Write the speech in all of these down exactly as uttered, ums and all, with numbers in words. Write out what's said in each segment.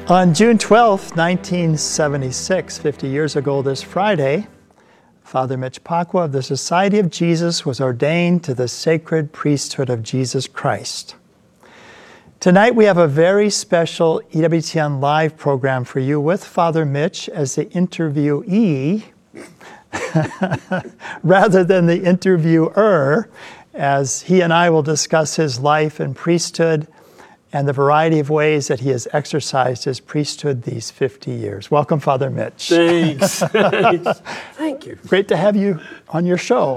On June twelfth, nineteen seventy-six, fifty years ago this Friday, Father Mitch Pacwa of the Society of Jesus was ordained to the sacred priesthood of Jesus Christ. Tonight we have a very special E W T N Live program for you with Father Mitch as the interviewee rather than the interviewer, as he and I will discuss his life and priesthood and the variety of ways that he has exercised his priesthood these fifty years. Welcome, Father Mitch. Thanks. Thanks. Thank you. Great to have you on your show.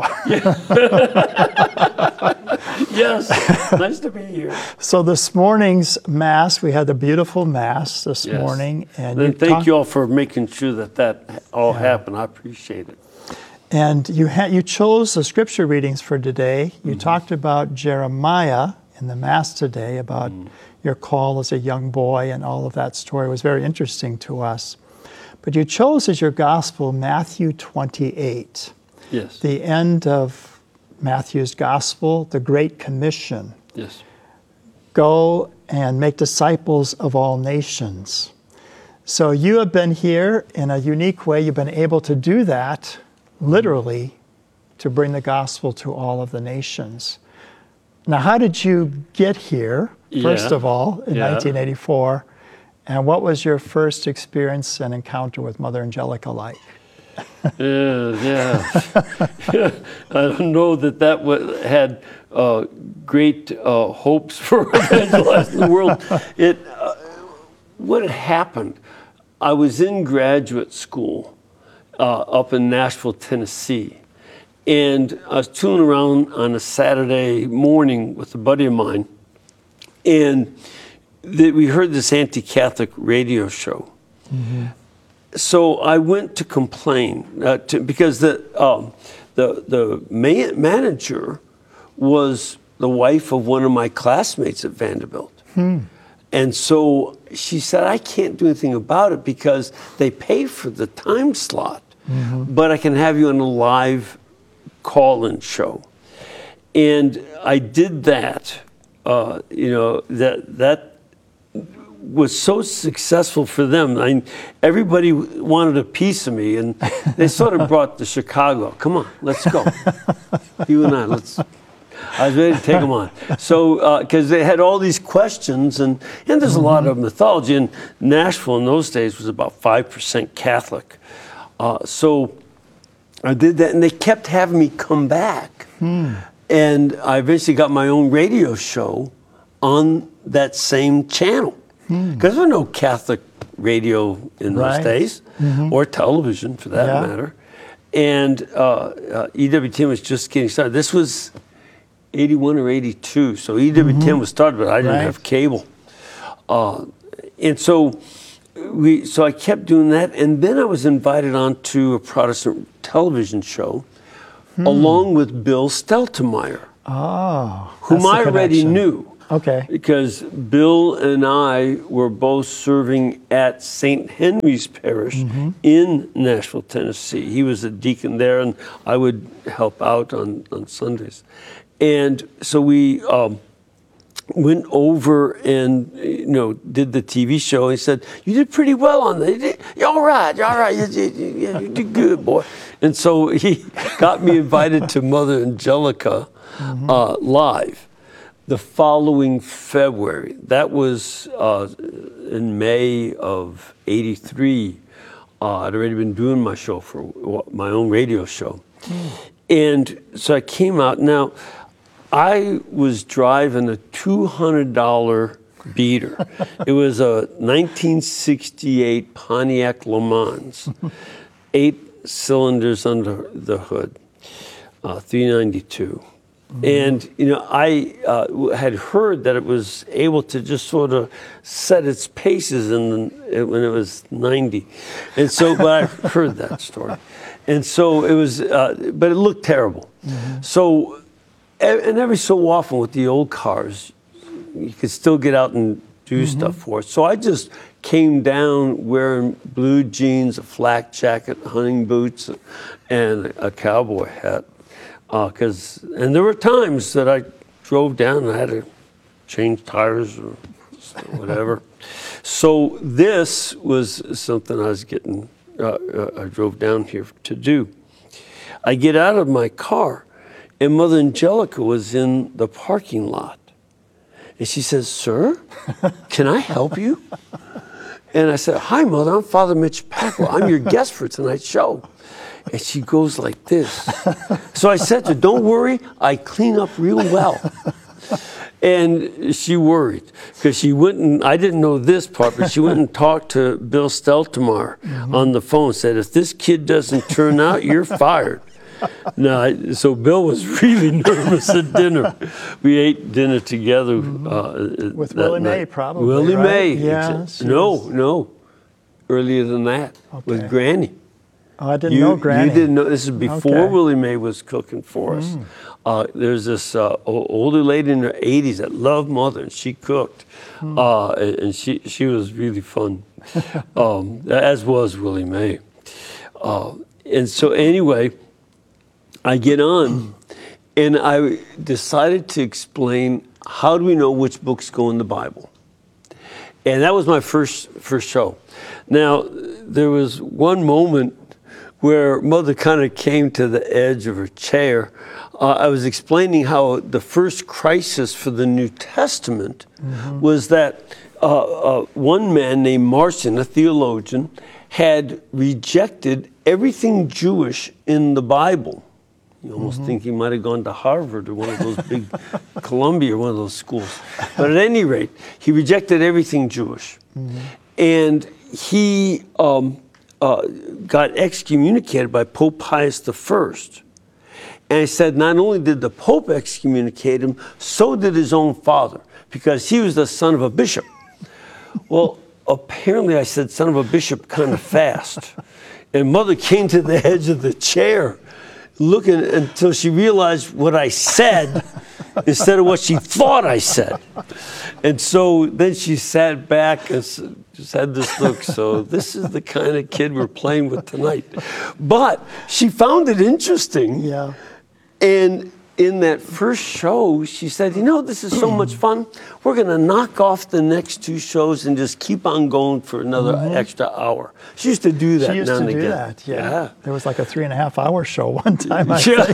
Yes, nice to be here. So this morning's Mass, we had a beautiful Mass this Yes. morning. And, And you thank talk- you all for making sure that that all Yeah. happened. I appreciate it. And you, ha- you chose the scripture readings for today. You Mm-hmm. talked about Jeremiah in the Mass today, about Mm. your call as a young boy, and all of that story was very interesting to us. But you chose as your gospel Matthew twenty-eight, Yes. the end of Matthew's gospel, the Great Commission. Yes. Go and make disciples of all nations. So you have been here in a unique way. You've been able to do that, literally, to bring the gospel to all of the nations. Now, how did you get here, first Yeah. of all, in Yeah. nineteen eighty-four? And what was your first experience and encounter with Mother Angelica like? Yeah, yeah. I don't know that that wa- had uh, great uh, hopes for evangelizing the world. It, uh, what had happened, I was in graduate school uh, up in Nashville, Tennessee. And I was tooling around on a Saturday morning with a buddy of mine. And that we heard this anti-Catholic radio show. Mm-hmm. So I went to complain uh, to, because the um, the the man, manager was the wife of one of my classmates at Vanderbilt, hmm. and so she said, "I can't do anything about it because they pay for the time slot, mm-hmm. but I can have you on a live call-in show." And I did that. Uh, you know that that. was so successful for them. I mean, everybody wanted a piece of me, and they sort of brought to Chicago. Come on, let's go. You and I, let's. I was ready to take them on. So, because uh, they had all these questions, and, and there's a lot of mythology. And Nashville in those days was about five percent Catholic. Uh, so I did that, and they kept having me come back. Hmm. And I eventually got my own radio show on that same channel. Because there was no Catholic radio in those Right. days, mm-hmm. or television for that Yeah. matter. And uh, uh, E W T N was just getting started. This was eighty-one or eighty-two, so E W T N mm-hmm. was started, but I didn't Right. have cable. Uh, and so we, so I kept doing that, and then I was invited onto a Protestant television show, hmm. along with Bill Steltemeyer, oh, whom I already connection. knew. Okay. Because Bill and I were both serving at Saint Henry's Parish mm-hmm. in Nashville, Tennessee. He was a deacon there, and I would help out on, on Sundays. And so we um, went over and, you know, did the T V show. He said, "You did pretty well on that. You're all right. You're all right. You, you, you, you did good, boy." And so he got me invited to Mother Angelica mm-hmm. uh, live. The following February, that was uh, in May of eighty-three. Uh, I'd already been doing my show for my own radio show. Mm. And so I came out. Now, I was driving a two hundred dollars beater. It was a nineteen sixty-eight Pontiac Le Mans, eight cylinders under the hood, uh, three ninety-two. Mm-hmm. And, you know, I uh, had heard that it was able to just sort of set its paces in the, when it was ninety. And so, but I heard that story. And so it was, uh, but it looked terrible. Mm-hmm. So, and every so often with the old cars, you could still get out and do mm-hmm. stuff for it. So I just came down wearing blue jeans, a flak jacket, hunting boots, and a cowboy hat. Because uh, and there were times that I drove down and I had to change tires or whatever. So this was something I was getting, uh, uh, I drove down here to do. I get out of my car, and Mother Angelica was in the parking lot. And she says, "Sir, can I help you?" And I said, "Hi, Mother, I'm Father Mitch Pacwa. I'm your guest for tonight's show." And she goes like this. So I said to her, "Don't worry, I clean up real well." And she worried because she went and, I didn't know this part, but she went and talked to Bill Steltemar mm-hmm. on the phone, said, "If this kid doesn't turn out, you're fired." No, I, so Bill was really nervous at dinner. We ate dinner together. Mm-hmm. Uh, With Willie night. May, probably, Willie right? May. Yeah. No, no. Earlier than that, okay. With Granny. Oh, I didn't you, know Granny. You didn't know. This is before okay. Willie May was cooking for us. Mm. Uh, there's this uh, older lady in her eighties that loved Mother, and she cooked. Mm. Uh, and she, she was really fun, um, as was Willie May. Uh, and so anyway, I get on, and I decided to explain how do we know which books go in the Bible. And that was my first first show. Now, there was one moment where Mother kind of came to the edge of her chair. Uh, I was explaining how the first crisis for the New Testament mm-hmm. was that uh, uh, one man named Marcion, a theologian, had rejected everything Jewish in the Bible. You almost mm-hmm. think he might have gone to Harvard or one of those big, Columbia or one of those schools. But at any rate, he rejected everything Jewish. Mm-hmm. And he um, uh, got excommunicated by Pope Pius the First. And he said not only did the Pope excommunicate him, so did his own father, because he was the son of a bishop. Well, apparently I said son of a bishop kind of fast. And Mother came to the edge of the chair, looking until she realized what I said instead of what she thought I said. And so then she sat back and just had this look. So this is the kind of kid we're playing with tonight. But she found it interesting. Yeah. And in that first show, she said, "You know, this is so much fun. We're going to knock off the next two shows and just keep on going for another mm-hmm. extra hour." She used to do that She used now to and do again. that, yeah. yeah. There was like a three and a half hour show one time, I yeah.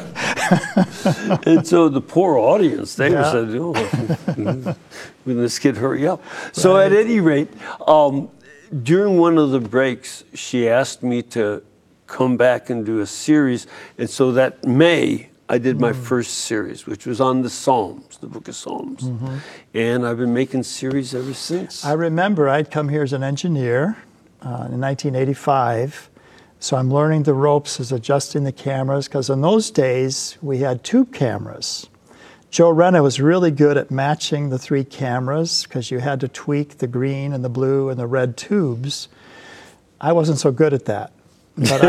think. And so the poor audience, they yeah. were saying, "Oh, will this kid hurry up?" So right. At any rate, um, during one of the breaks, she asked me to come back and do a series. And so that May, I did my mm. first series, which was on the Psalms, the book of Psalms. Mm-hmm. And I've been making series ever since. I remember I'd come here as an engineer uh, in nineteen eighty-five. So I'm learning the ropes as adjusting the cameras, because in those days we had tube cameras. Joe Renna was really good at matching the three cameras, because you had to tweak the green and the blue and the red tubes. I wasn't so good at that. But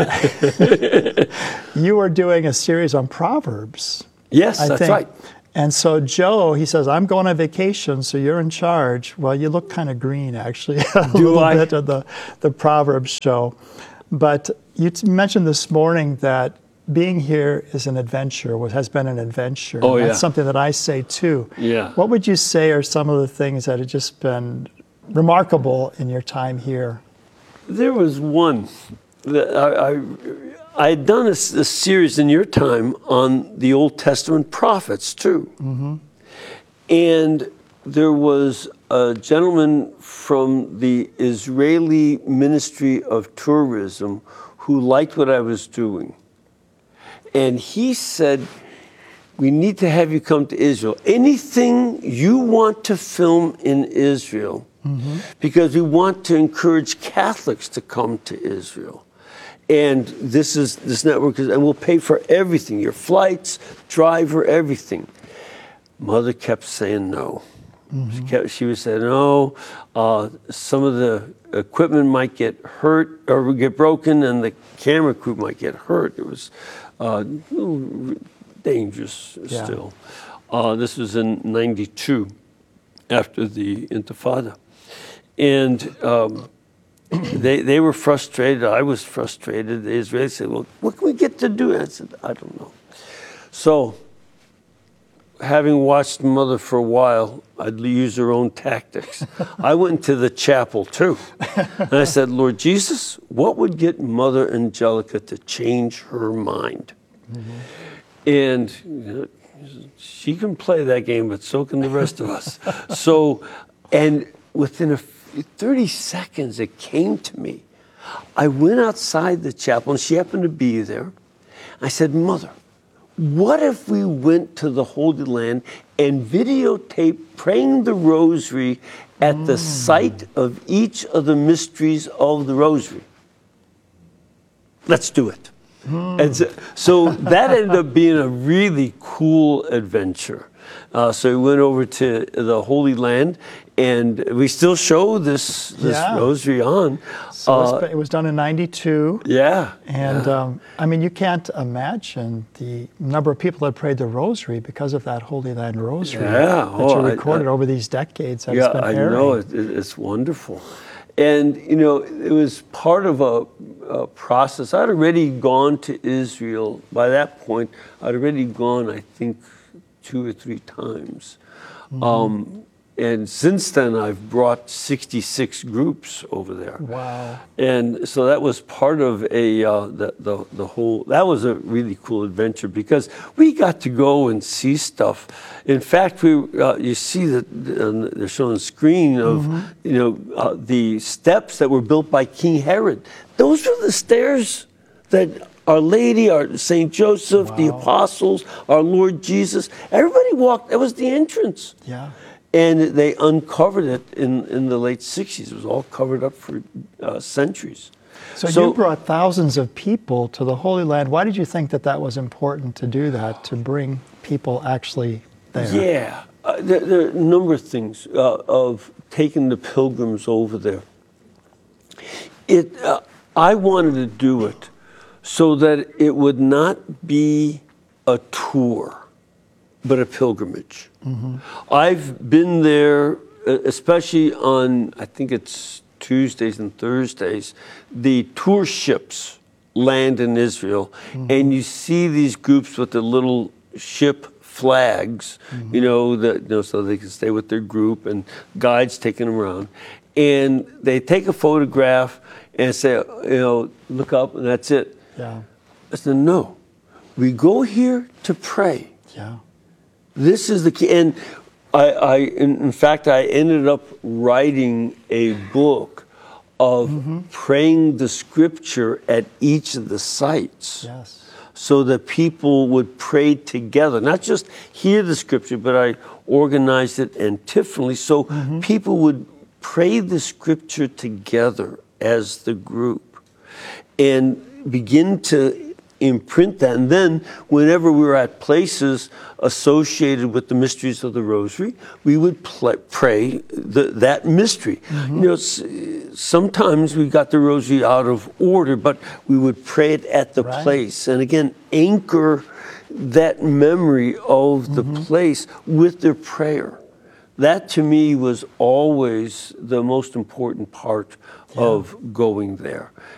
I, you were doing a series on Proverbs. Yes, I that's think. right. And so Joe, he says, "I'm going on vacation, so you're in charge." Well, you look kind of green, actually, a Do little I? bit of the, the Proverbs show. But you t- mentioned this morning that being here is an adventure, what has been an adventure. Oh, yeah. That's something that I say, too. Yeah. What would you say are some of the things that have just been remarkable in your time here? There was one. I, I, I had done a, a series in your time on the Old Testament prophets, too. Mm-hmm. And there was a gentleman from the Israeli Ministry of Tourism who liked what I was doing. And he said, "We need to have you come to Israel. Anything you want to film in Israel, mm-hmm. because we want to encourage Catholics to come to Israel. And this is this network, is, and we'll pay for everything, your flights, driver, everything." Mother kept saying no. Mm-hmm. She, kept, she would say, "No, uh, some of the equipment might get hurt or get broken, and the camera crew might get hurt." It was uh, dangerous yeah. still. Uh, this was in ninety-two, after the Intifada. And um, They they were frustrated. I was frustrated. The Israelis said, "Well, what can we get to do?" I said, "I don't know." So having watched Mother for a while, I'd use her own tactics. I went into the chapel too. And I said, Lord Jesus, what would get Mother Angelica to change her mind? Mm-hmm. And you know, she can play that game, but so can the rest of us. So, and within a thirty seconds, it came to me. I went outside the chapel, and she happened to be there. I said, Mother, what if we went to the Holy Land and videotape praying the rosary at mm. the site of each of the mysteries of the rosary? Let's do it. Mm. And so, so that ended up being a really cool adventure. Uh, so we went over to the Holy Land, and we still show this this yeah. rosary on. So uh, it was done in ninety-two. Yeah. And yeah. Um, I mean, you can't imagine the number of people that prayed the rosary because of that Holy Land rosary yeah. that oh, you recorded I, I, over these decades that yeah, it's been I airing. know. It, it's wonderful. And, you know, it was part of a, a process. I'd already gone to Israel. By that point, I'd already gone, I think, two or three times. Mm-hmm. Um, and since then, I've brought sixty-six groups over there. Wow. And so that was part of a, uh, the, the, the whole, that was a really cool adventure because we got to go and see stuff. In fact, we, uh, you see that uh, they're showing the screen of, mm-hmm. you know, uh, the steps that were built by King Herod. Those were the stairs that Our Lady, our Saint Joseph, wow. the apostles, our Lord Jesus, everybody walked, that was the entrance. Yeah. And they uncovered it in, in the late sixties. It was all covered up for uh, centuries. So, so you brought thousands of people to the Holy Land. Why did you think that that was important to do that, to bring people actually there? Yeah, uh, there, there are a number of things uh, of taking the pilgrims over there. It, uh, I wanted to do it so that it would not be a tour, but a pilgrimage. Mm-hmm. I've been there, especially on, I think it's Tuesdays and Thursdays, the tour ships land in Israel, mm-hmm. and you see these groups with the little ship flags, mm-hmm. you know, that, you know, so they can stay with their group, and guides taking them around. And they take a photograph and say, you know, look up, and that's it. Yeah. I said, no, we go here to pray. Yeah. This is the key. And I, I in, in fact, I ended up writing a book of mm-hmm. praying the scripture at each of the sites. Yes. So that people would pray together, not just hear the scripture, but I organized it antiphonally so mm-hmm. people would pray the scripture together as the group and begin to imprint that. And then whenever we were at places associated with the mysteries of the rosary, we would pl- pray the, that mystery. Mm-hmm. You know, s- sometimes we got the rosary out of order, but we would pray it at the right. place. And again, anchor that memory of the mm-hmm. place with their prayer. That to me was always the most important part yeah. of going there.